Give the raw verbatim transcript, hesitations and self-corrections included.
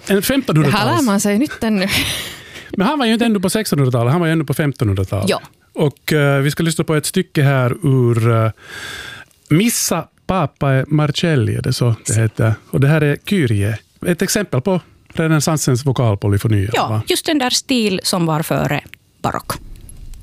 En femtonhundratalet. Det här lär man sig nytt ännu. Men han var ju inte ännu på sextonhundratalet, han var ju ännu på femtonhundratalet. Ja. Och uh, vi ska lyssna på ett stycke här ur uh, Missa Papae Marcelli, det så det heter. Och det här är Kyrie. Ett exempel på renässansens vokalpolyfoni. Ja, just den där stil som var före barock.